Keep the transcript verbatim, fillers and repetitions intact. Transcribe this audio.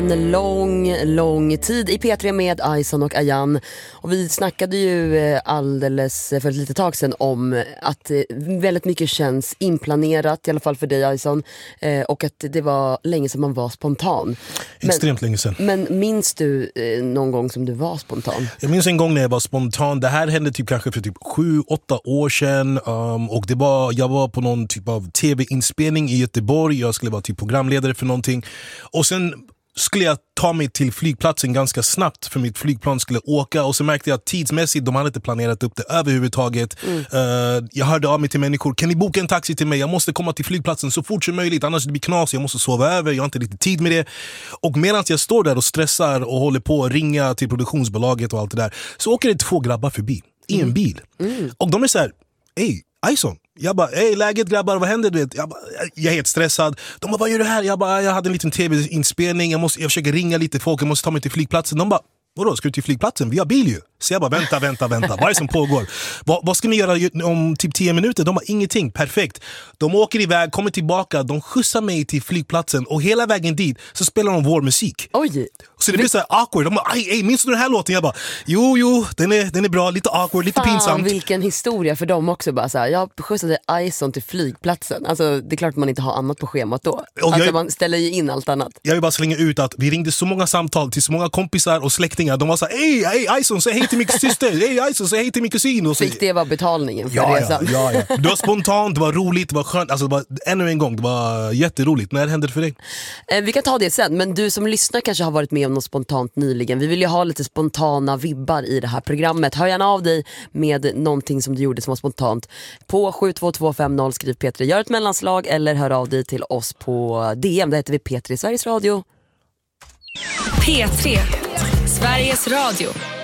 En lång, lång tid i P tre med Ison och Ayan. Och vi snackade ju alldeles för ett litet tag sedan om att väldigt mycket känns inplanerat, i alla fall för dig Ison, och att det var länge sedan man var spontan. Extremt men, länge sedan. Men minns du någon gång som du var spontan? Jag minns en gång när jag var spontan. Det här hände typ kanske för typ sju, åtta år sedan. Um, och det var, jag var på någon typ av tv-inspelning i Göteborg. Jag skulle vara typ programledare för någonting. Och sen skulle jag ta mig till flygplatsen ganska snabbt för mitt flygplan skulle åka, och så märkte jag att tidsmässigt de hade inte planerat upp det överhuvudtaget. Mm. Uh, jag hörde av mig till människor: kan ni boka en taxi till mig? Jag måste komma till flygplatsen så fort som möjligt, annars det blir knas, jag måste sova över, jag har inte riktigt tid med det. Och medan jag står där och stressar och håller på att ringa till produktionsbolaget och allt det där, så åker det två grabbar förbi i en bil. Mm. Och de är så här: hej Ison. Jag bara, hej läget grabbar, vad händer? Du vet? Jag, bara, jag är helt stressad. De bara, vad gör du här? Jag bara, jag hade en liten tv-inspelning. Jag, måste, jag försöker ringa lite folk, jag måste ta mig till flygplatsen. De bara, vadå, ska du till flygplatsen? Vi har bil ju. Så jag bara, vänta, vänta, vänta. Vad är det som pågår? Vad, vad ska ni göra om typ tio minuter? De har ingenting, perfekt. De åker iväg, kommer tillbaka, de skjutsar mig till flygplatsen. Och hela vägen dit så spelar de vår musik. Oj. Så det blir så här awkward. De bara, aj, aj, minns du den här låten? Jag bara, jo, jo, den är, den är bra, lite awkward, lite Fan, pinsamt. Vilken historia för dem också. Bara så här, jag skjutsade Ison till flygplatsen. Alltså det är klart att man inte har annat på schemat då. Alltså jag, man ställer ju in allt annat. Jag vill bara slänga ut att vi ringde så många samtal till så många kompisar och släktingar. De var så här, hej, hej Ison, säg hej till min syster. Hej Ison, säg hej till min kusin. Och så, fick det vara betalningen för ja, resan? Ja, ja, ja. Det var spontant, det var roligt, det var skönt. Alltså det var, ännu en gång, det var jätteroligt. När hände det för dig? Eh, vi kan ta det sen, men du som lyssnar kanske har varit med om något spontant nyligen. Vi vill ju ha lite spontana vibbar i det här programmet. Hör gärna av dig med någonting som du gjorde som var spontant. På sju två två fem noll skriv P tre, gör ett mellanslag eller hör av dig till oss på D M. Det heter vi P tre Sveriges Radio. P tre Sveriges Radio.